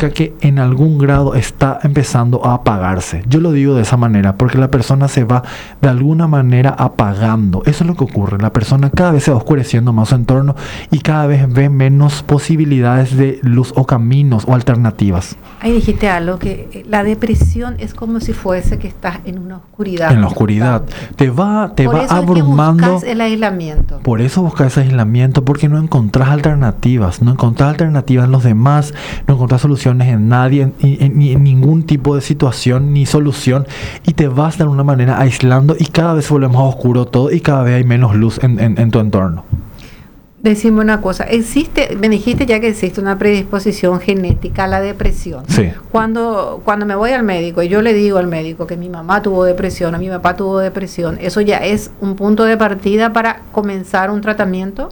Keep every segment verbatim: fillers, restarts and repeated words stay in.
significa que en algún grado está empezando a apagarse. Yo lo digo de esa manera porque la persona se va de alguna manera apagando. Eso es lo que ocurre. La persona cada vez se va oscureciendo más su entorno y cada vez ve menos posibilidades de luz o caminos o alternativas. Ahí dijiste algo, que la depresión es como si fuese que estás en una oscuridad. En la oscuridad. Te va, te va abrumando. Por eso es que buscas el aislamiento. Por eso buscas ese aislamiento, porque no encontrás alternativas. No encontrás alternativas en los demás, no encontrás soluciones en nadie, en, en, en ningún tipo de situación ni solución. Y te vas de alguna manera aislando y cada vez se vuelve más oscuro todo y cada vez hay menos luz en, en, en tu entorno. Decime una cosa, existe, me dijiste ya que existe una predisposición genética a la depresión. Sí. Cuando, cuando me voy al médico y yo le digo al médico que mi mamá tuvo depresión, a mi papá tuvo depresión, ¿eso ya es un punto de partida para comenzar un tratamiento?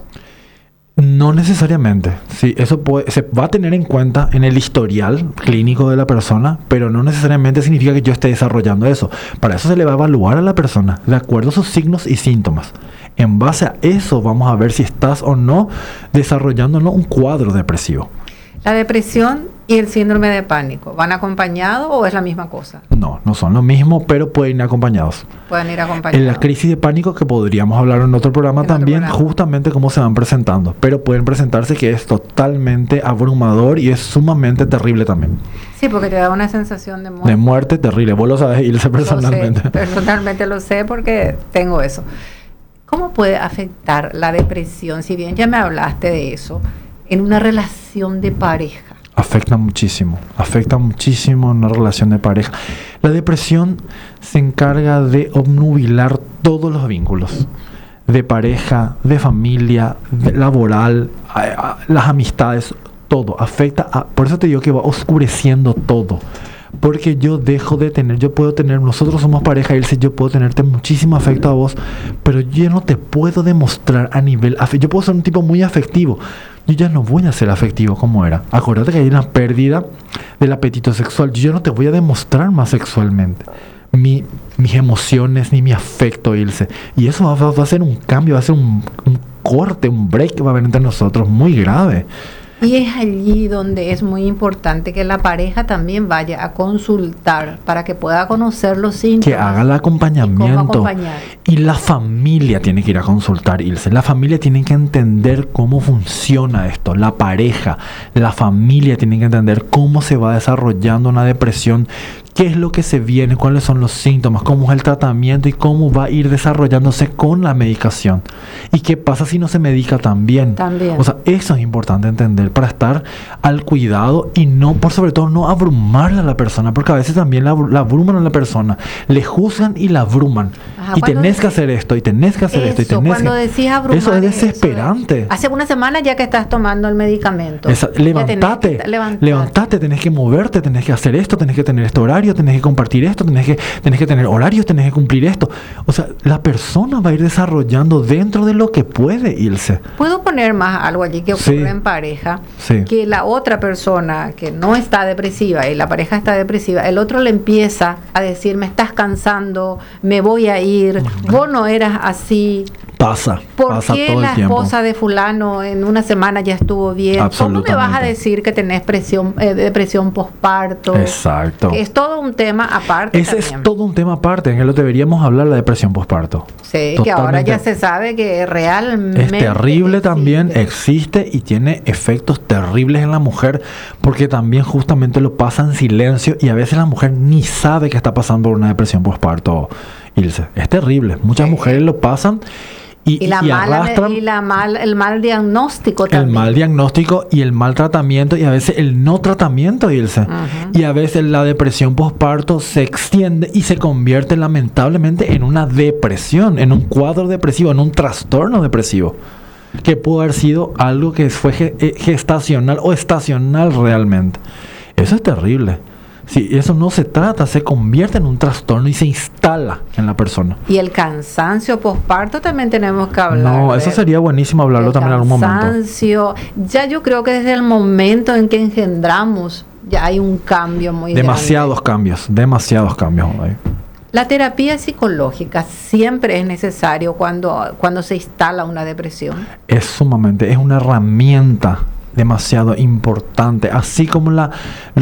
No necesariamente. Sí, eso puede, se va a tener en cuenta en el historial clínico de la persona, pero no necesariamente significa que yo esté desarrollando eso. Para eso se le va a evaluar a la persona de acuerdo a sus signos y síntomas. En base a eso vamos a ver si estás o no desarrollando ¿no? un cuadro depresivo. ¿La depresión y el síndrome de pánico van acompañados o es la misma cosa? No, no son lo mismo, pero pueden ir acompañados. Pueden ir acompañados. En la crisis de pánico, que podríamos hablar en otro programa en también, otro programa. Justamente cómo se van presentando. Pero pueden presentarse que es totalmente abrumador y es sumamente terrible también. Sí, porque te da una sensación de muerte. De muerte terrible. Vos lo sabes, Ilse, personalmente. Lo sé, personalmente lo sé porque tengo eso. ¿Cómo puede afectar la depresión, si bien ya me hablaste de eso, en una relación de pareja? Afecta muchísimo, afecta muchísimo en una relación de pareja. La depresión se encarga de obnubilar todos los vínculos, de pareja, de familia, de laboral, a, a, las amistades, todo. Afecta, a, por eso te digo que va oscureciendo todo. Porque yo dejo de tener, yo puedo tener, nosotros somos pareja, él dice, yo puedo tenerte muchísimo afecto a vos, pero yo no te puedo demostrar a nivel afectivo. Yo puedo ser un tipo muy afectivo, yo ya no voy a ser afectivo como era. Acuérdate que hay una pérdida del apetito sexual, yo no te voy a demostrar más sexualmente mi, mis emociones ni mi afecto, Ilse. Y eso va, va a ser un cambio, va a ser un, un corte, un break que va a haber entre nosotros muy grave. Y es allí donde es muy importante que la pareja también vaya a consultar para que pueda conocer los síntomas. Que haga el acompañamiento. Y, y la familia tiene que ir a consultar, Ilse. La familia tiene que entender cómo funciona esto. La pareja, la familia tiene que entender cómo se va desarrollando una depresión, qué es lo que se viene, cuáles son los síntomas, cómo es el tratamiento y cómo va a ir desarrollándose con la medicación. Y qué pasa si no se medica también. También. O sea, eso es importante entender para estar al cuidado y no, por sobre todo, no abrumarle a la persona, porque a veces también la, la abruman a la persona, le juzgan y la abruman. Ajá, y tenés que hacer esto, y tenés que hacer eso, esto, y tenés cuando que... decís abrumar, eso es desesperante. Eso es, hace una semana ya que estás tomando el medicamento. Esa, levantate, que, levantate, levantate, tenés que moverte, tenés que hacer esto, tenés que tener este horario, tenés que compartir esto, tenés que, tenés que tener horarios, tenés que cumplir esto. O sea, la persona va a ir desarrollando dentro de lo que puede irse. ¿Puedo poner más algo allí que ocurre sí. en pareja? Sí. Que la otra persona que no está depresiva y la pareja está depresiva, el otro le empieza a decir, me estás cansando, me voy a ir, uh-huh. vos no eras así. Pasa, ¿Por pasa qué todo la el tiempo? esposa de fulano en una semana ya estuvo bien? ¿Cómo me vas a decir que tenés presión, eh, depresión posparto? Exacto. Que es todo un tema aparte. Ese también. es todo un tema aparte, en que lo deberíamos hablar, la depresión posparto. Sí, Totalmente. Que ahora ya se sabe que realmente... Es terrible existe. También, existe y tiene efectos terribles en la mujer, porque también justamente lo pasa en silencio y a veces la mujer ni sabe que está pasando por una depresión posparto, Ilse. Es terrible. Muchas sí. mujeres lo pasan. Y, y, la y mala, arrastran y la mal, el mal diagnóstico también. El mal diagnóstico y el mal tratamiento y a veces el no tratamiento, Ilse. Uh-huh. Y a veces la depresión posparto se extiende y se convierte lamentablemente en una depresión, en un cuadro depresivo, en un trastorno depresivo. Que pudo haber sido algo que fue gestacional o estacional realmente. Eso es terrible. Si eso no se trata, se convierte en un trastorno y se instala en la persona. Y el cansancio posparto también tenemos que hablar. No, eso sería buenísimo hablarlo también en algún momento. El cansancio, ya yo creo que desde el momento en que engendramos, ya hay un cambio muy demasiados grande. cambios, demasiados cambios. Ahí. La terapia psicológica siempre es necesario cuando, cuando se instala una depresión. Es sumamente, es una herramienta demasiado importante, así como la